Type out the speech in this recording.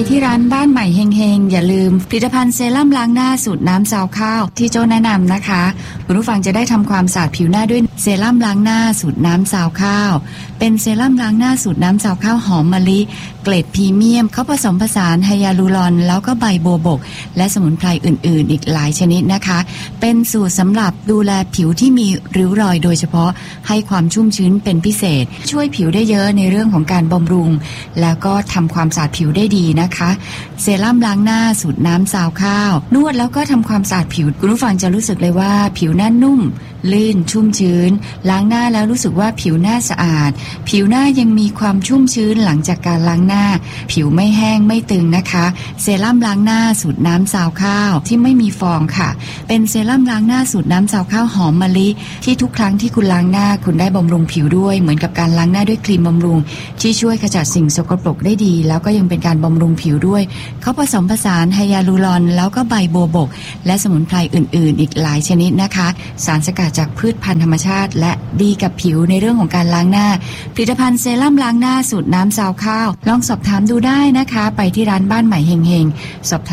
ที่ร้านบ้านใหม่เฮงๆอย่าลืมผลิตภัณฑ์เซรั่มล้างหน้าสูตรน้ำซาวข้าวที่โจ้แนะนำนะคะคุณผู้ฟังจะได้ทำความสะอาดผิวหน้าด้วยเซรั่มล้างหน้าสูตรน้ำซาวข้าวเป็นเซรั่มล้างหน้าสูตรน้ำซาวข้าวหอมมะลิเกรดพรีเมียมเขาผสมผสานไฮยาลูรอนแล้วก็ใบโบวบกและสมุนไพรอื่นๆอีกหลายชนิดนะคะเป็นสูตรสำหรับดูแลผิวที่มีริ้วรอยโดยเฉพาะให้ความชุ่มชื้นเป็นพิเศษช่วยผิวได้เยอะในเรื่องของการบำรุงแล้วก็ทำความสะอาดผิวได้ดีนะคะเซรั่มล้างหน้าสูตรน้ำซาวข้าวนวดแล้วก็ทำความสะอาดผิวคุณผู้ฟังจะรู้สึกเลยว่าผิวหน้านุ่มลื่นชุ่มชื้นล้างหน้าแล้วรู้สึกว่าผิวหน้าสะอาดผิวหน้ายังมีความชุ่มชื้นหลังจากการล้างหน้าผิวไม่แห้งไม่ตึงนะคะเซรั่มล้างหน้าสูตรน้ำซาวข้าวที่ไม่มีฟองค่ะเป็นเซรั่มล้างหน้าสูตรน้ำซาวข้าวหอมมะลิที่ทุกครั้งที่คุณล้างหน้าคุณได้บำรุงผิวด้วยเหมือนกับการล้างหน้าด้วยครีมบำรุงที่ช่วยขจัดสิ่งสกปรกได้ดีแล้วก็ยังเป็นการบำรุงผิวด้วยเขาผสมผสานไฮยาลูรอนแล้วก็ใบโบวบกและสมุนไพรอื่นๆอีกหลายชนิดนะคะสารสกัดจากพืชพันธุ์ธรรมชาติและดีกับผิวในเรื่องของการล้างหน้าผลิตภัณฑ์เซรั่มล้างหน้าสูตรน้ำซาวข้าวลองสอบถามดูได้นะคะไปที่ร้านบ้านใหม่เฮงๆสอบถาม